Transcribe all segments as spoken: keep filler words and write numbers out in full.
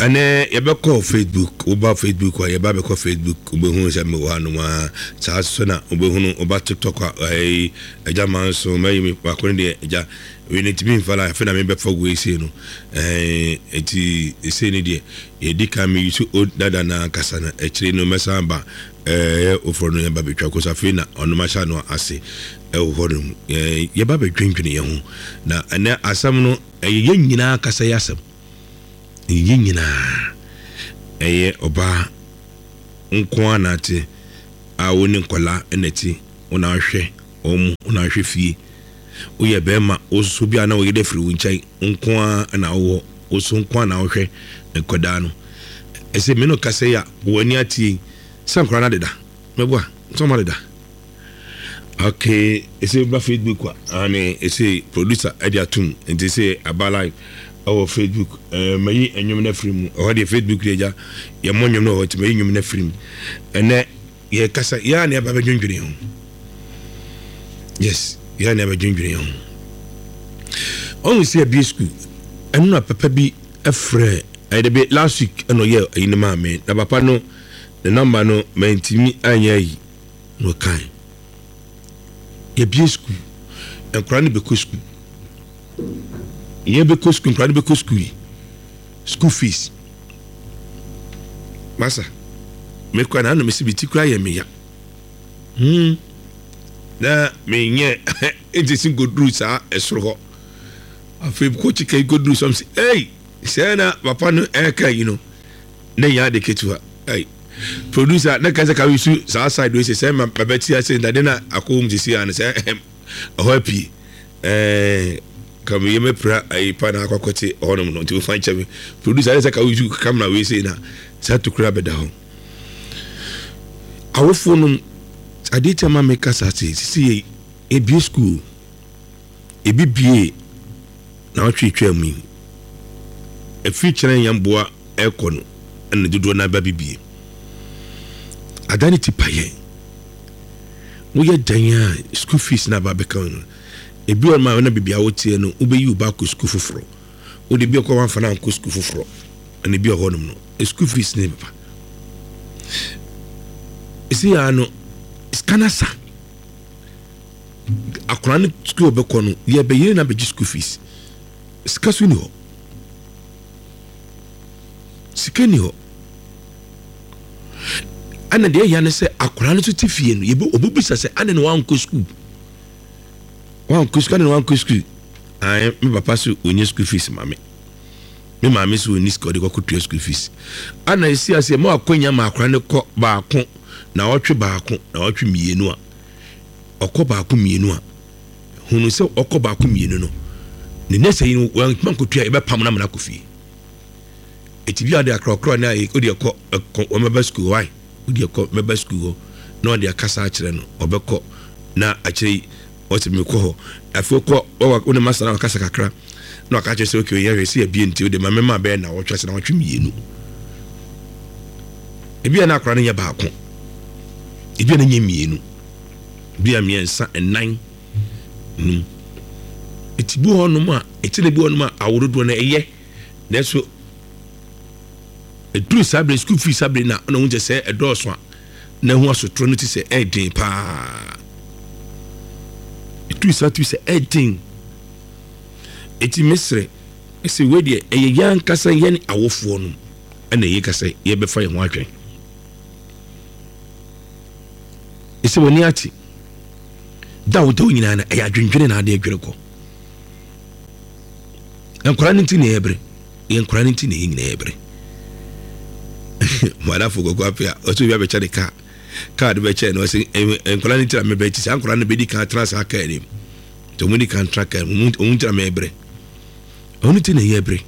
ane yɛbɛkɔ Facebook woba Facebook a yɛba bɛkɔ Facebook wobɛhunu sɛ me wɔ no ma saa so na wobɛhunu woba TikTok a ɛyi agya man so mayi me baako ne deɛ agya we ne timi mfala afɛ na me bɛfa go ese no eh eti ese ne deɛ yɛdi ka me yusu o dada na kasa na ɛkyire no mɛsa ba eh oforo no yɛba betwa ko safe na ɔno ma sha no ase ɛwɔ hɔ no eh yɛba bɛdwendwene yɛn ho na ɛnɛ asɛm no ɛyɛ yɛn nyinaa kasa yɛ asɛm yɛn nyinaa ɛyɛ ɔba nko anate a woni nkola eneti wona hwɛ ɔmo wona hwɛ fie woyɛ bɛma oso bia na woyɛ defri wo nkyai nko a na wo oso nko a na wo hwɛ nkoda no ɛsɛ me no kasa ya woni atie sankora na deda meboa so ma deda okay ɛsɛ ba Facebook wa ane ɛsɛ producer edi atum nti sɛ abala our Facebook eh mayi enyum na film o de Facebook reja ye monyum na o ti mayi enyum na film ene ye kasa ya na ba badwendwene ho yes ya na ba badwendwene ho on see a B school enu na papa bi afre I de be last week eno ye ayi ne ma me na papa no the number no mentimi anya yi no kan ye B school enkura ne be ko school ye be ko school plan be ko school school fees masa me kwa na no me sibiti kura ye me ya hmm na me nye ejisi godru sa esoro ho afi ko chike godru some say hey say na papa no eka you know na ya de ketua hey producer na kaza ka wisu sa side we say ma babati ase ndade na akom jisi an say happy eh kama yeme pra ai pana akwakote honom no nti fan chebe producer ese ka wisu camera we say na sa to kura beda ho awofo no adita ma make us say see e bi school e bi bie na otwetwa mu e feature yamboa ekono en dodo na ba bibie adani tipaye wo ye dan school fees na ba beka no ebi on ma na bibia wotie no ubeyi uba ko school foforo o de bi ko wan fana ko school foforo na bi ho no school fees ne papa isi ya no scanasa akora ne school be ko no ye be yire na be school fees skasu ni ho sikeni ho ana de ya ne se akora ne tuti fie no ye be obubisa se ana ne wan ko school wan ko school na wan ko school ai me papa so onye school fees mame me mame so oni school de ko kutua school fees ana esi ase ma akonya ma akora ne ko baako na otwe baako na otwe mienu a okọ baako mienu a hunu se okọ baako mienu no ne nese yi wan kutua e be pam na mana kofie etibia de akrokro na e odi ekọ o meba school why odi ekọ meba school na odi akasa a kire no obekọ na akire oti me ko ho afo ko o ne masana akasa kakra na aka kire se okay ye hwese e bi nti o de ma mema be na wo twese na wo twe mienu e bia na akra ne ya baako e bia na nya mienu bia miensa enan num etibu ho no ma etile bi ho no ma aworodo na eye na so edru sabre school fee sabre na na wonje se edoso a na hu asotro no ti se edin pa edru sa ti se edin eti mesre ese wedi eye yan kasa yen awofo no na eye kasa ye be fa ye ho atwen ese woni ati dawo dawo nyina na eye adwendwene na ade adwere ko enkwara nti ne ebre ye enkwara nti ne nyina ebre mara fugo kwa pia o tu bia be chade ka ka de be che no se enkwara nti na me be ti se enkwara na be di kan trans aka enim to mu di kan track mu mu tra me ebre oni ti ne ye ebre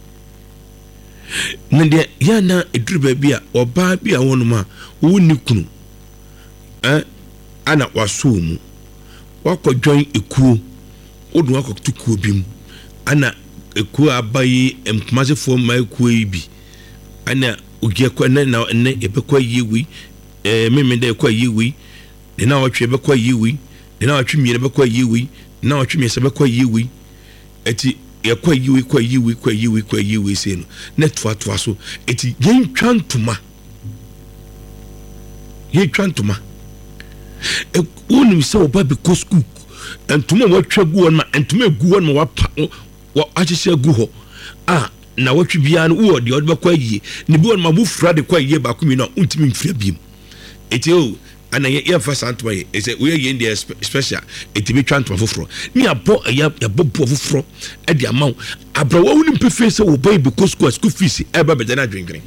nde ya na eduru ba bia oba bia wonu ma wo ni kunu eh ana waso mu wakɔdwan ekuo odu wakɔtukuo bim ana ekuo abayi emkumase ma ekuo yi bi ana ogie kwa na na ne ebekwa yiwi eh meme de kwa yiwi de na watwe ebekwa yiwi de na watwe miere ebekwa yiwi de na watwe miese ebekwa yiwi eti ye kwa yiwe kwa yiwe kwa yiwe kwa yiwe se no net to to so eti yen twantuma yen twantuma e wonu se oba be ko school entuma wa twagu won ma entuma egu won ma wa wa achise gu ho ah na watwi bia no wo de o be kwa yie ne bi won ma bu fra de kwa yie ba ko mi no untimi mfra biem eti o ana ye fa santuma ye ese we ye ndi special eti be twantuma foforo ni abo ya bobo foforo e de amaw abrawo woni pefe se wo boy be ko school school fees e ba be na drinking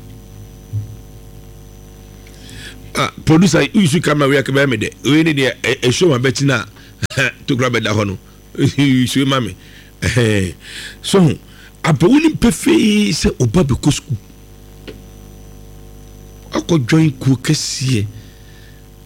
ah producer you should come we akaba me de we ni de e show ma betina to grab da hono you show mame eh so abrawo ni pefe se oba be ko school akọ join ku kesiye